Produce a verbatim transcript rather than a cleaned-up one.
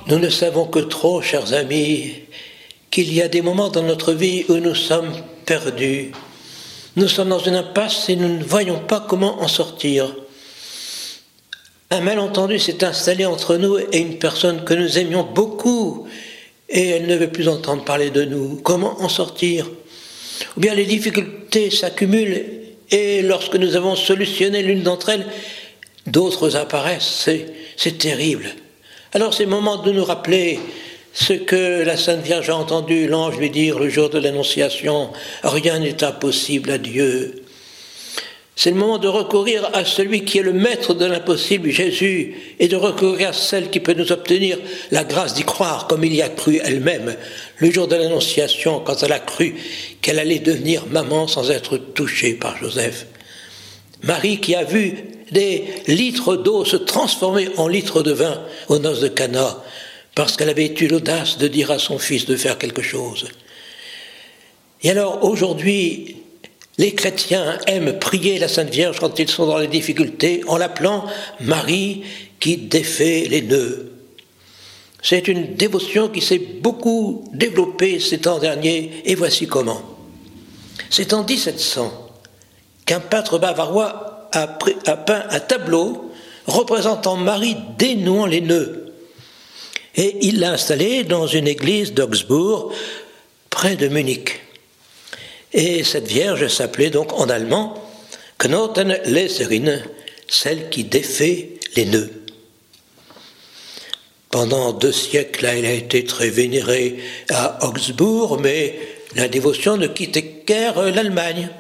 Nous ne savons que trop, chers amis, qu'il y a des moments dans notre vie où nous sommes perdus. Nous sommes dans une impasse et nous ne voyons pas comment en sortir. Un malentendu s'est installé entre nous et une personne que nous aimions beaucoup et elle ne veut plus entendre parler de nous. Comment en sortir? Ou bien les difficultés s'accumulent et lorsque nous avons solutionné l'une d'entre elles, d'autres apparaissent. C'est, c'est terrible. Alors c'est le moment de nous rappeler ce que la Sainte Vierge a entendu l'ange lui dire le jour de l'Annonciation, rien n'est impossible à Dieu. C'est le moment de recourir à celui qui est le maître de l'impossible, Jésus, et de recourir à celle qui peut nous obtenir la grâce d'y croire, comme il y a cru elle-même, le jour de l'Annonciation, quand elle a cru qu'elle allait devenir maman sans être touchée par Joseph. Marie qui a vu des litres d'eau se transformer en litres de vin aux noces de Cana, parce qu'elle avait eu l'audace de dire à son fils de faire quelque chose. Et alors, aujourd'hui, les chrétiens aiment prier la Sainte Vierge quand ils sont dans les difficultés, en l'appelant Marie qui défait les nœuds. C'est une dévotion qui s'est beaucoup développée ces temps derniers, et voici comment. C'est en dix-sept cents qu'un peintre bavarois a, pris, a peint un tableau représentant Marie dénouant les nœuds. Et il l'a installé dans une église d'Augsbourg, près de Munich. Et cette Vierge s'appelait donc en allemand Knotenleserin, celle qui défait les nœuds. Pendant deux siècles, elle a été très vénérée à Augsbourg, mais la dévotion ne quittait guère l'Allemagne.